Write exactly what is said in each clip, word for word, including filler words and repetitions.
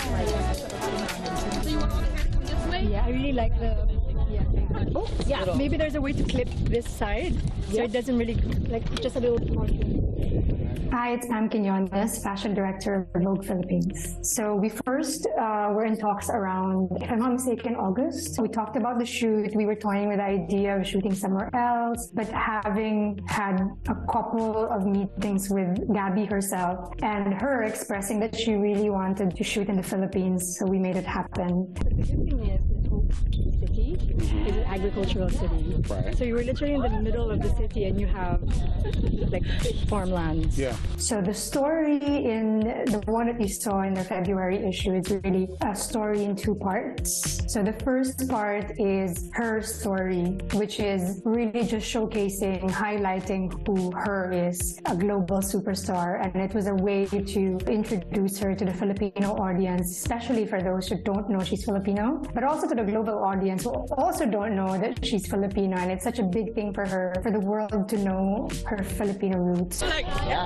So you want all the hair to come this way? Yeah, I really like the. Yeah. Oh, yeah. Maybe there's a way to clip this side, so Yeah. it doesn't really like just a little more. Hi, it's Pam Quinones, Fashion Director of Vogue Philippines. So we first uh, were in talks around, if I'm not mistaken, August. We talked about the shoot. We were toying with the idea of shooting somewhere else, but having had a couple of meetings with Gabby herself and her expressing that she really wanted to shoot in the Philippines, so we made it happen. The good thing is, the city is an agricultural city. Right. So you were literally in the middle of the city and you have like farmlands. Yeah. So the story in the one that you saw in the February issue is really a story in two parts. So the first part is her story, which is really just showcasing, highlighting who her is, a global superstar. And it was a way to introduce her to the Filipino audience, especially for those who don't know she's Filipino, but also to the global audience who also don't know that she's Filipino. And it's such a big thing for her, for the world to know her Filipino roots. Like,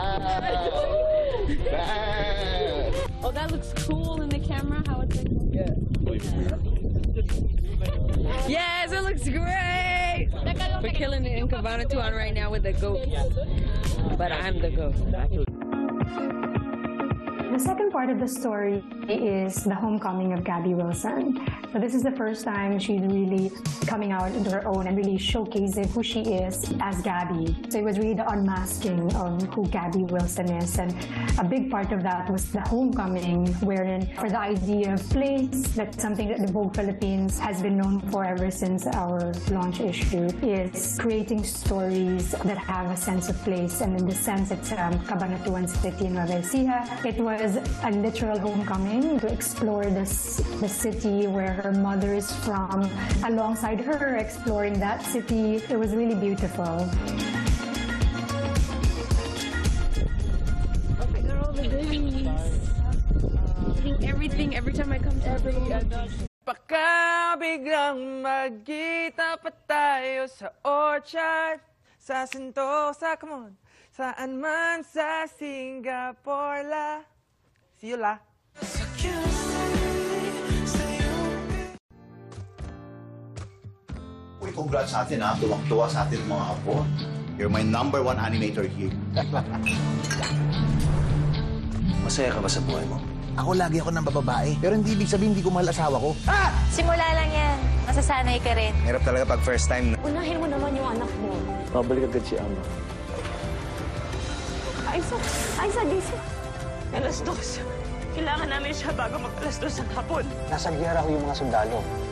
oh, that looks cool in the camera. How it's like. Yeah. Yes, it looks great! We're killing it in Cabana Tuan right now with the goat. But I'm the goat. The second part of the story is the homecoming of Gabby Wilson. So this is the first time she's really coming out into her own and really showcasing who she is as Gabby. So it was really the unmasking of who Gabby Wilson is. And a big part of that was the homecoming, wherein for the idea of place, that's something that the Vogue Philippines has been known for ever since our launch issue, is creating stories that have a sense of place. And in the sense, it's um, Cabanatuan City in Nueva Ecija. It was a literal homecoming to explore this, the city where her mother is from, alongside her exploring that city. It was really beautiful. They're all the days. Eating everything every time I come to every Baka biglang magkita pa tayo sa orchard, sa Sentosa, come on, saan man sa Singapore la. See you la. Uy, congrats sa atin ha. Tuwang-tuwa sa atin mga apo. You're my number one animator here. Masaya ka ba sa buhay mo? Ako lagi ako ng bababae, pero hindi ibig sabihin hindi ko mahal asawa ko. Ah! Simula lang yan. Masasanay ka rin. Hirap talaga pag first time. Unahin mo naman yung anak mo. Babalik agad si Ama. Aisa, Aisa, gising. Alas dos. Kailangan namin siya bago mag-alas dos ng hapon. Nasa giyara ko yung mga sundalo.